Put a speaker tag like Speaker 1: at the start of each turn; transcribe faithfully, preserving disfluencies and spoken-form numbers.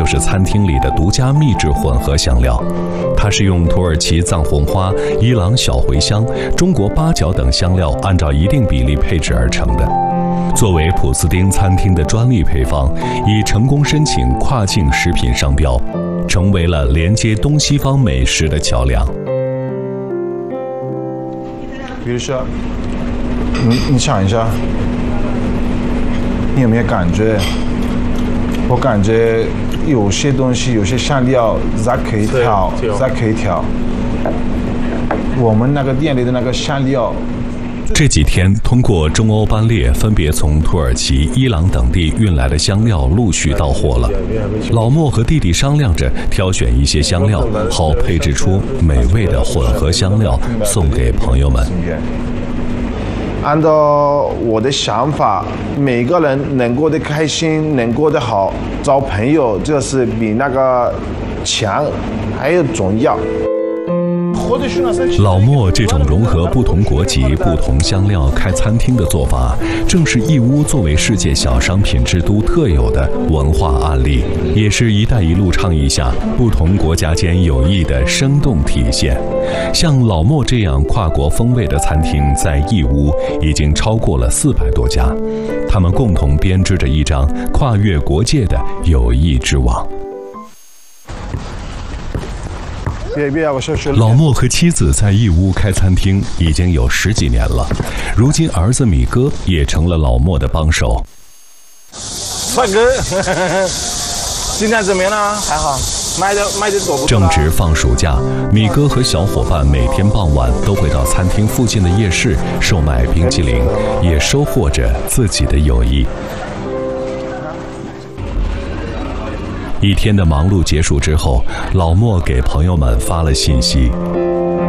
Speaker 1: 就是餐厅里的独家秘制混合香料，它是用土耳其藏红花、伊朗小茴香、中国八角等香料按照一定比例配制而成的。作为普斯丁餐厅的专利配方，已成功申请跨境食品商标，成为了连接东西方美食的桥梁。
Speaker 2: 比如说，你你想一下，你有没有感觉？我感觉有些东西，有些香料它可以调，它可以调。我们那个店里的那个香料。
Speaker 1: 这几天，通过中欧班列分别从土耳其、伊朗等地运来的香料陆续到货了。老莫和弟弟商量着挑选一些香料，好配制出美味的混合香料，送给朋友们。
Speaker 2: 按照我的想法，每个人能过得开心，能过得好，找朋友这是比那个钱还要重要。
Speaker 1: 老莫这种融合不同国籍、不同香料开餐厅的做法，正是义乌作为世界小商品之都特有的文化案例，也是一带一路倡议下不同国家间友谊的生动体现。像老莫这样跨国风味的餐厅，在义乌已经超过了四百多家，他们共同编织着一张跨越国界的友谊之网。老莫和妻子在义乌开餐厅已经有十几年了，如今儿子米哥也成了老莫的帮手。
Speaker 2: 帅哥，今天怎么样呢？还好，卖的卖的多不多？
Speaker 1: 正值放暑假，米哥和小伙伴每天傍晚都会到餐厅附近的夜市售卖冰淇淋，也收获着自己的友谊。一天的忙碌结束之后，老莫给朋友们发了信息。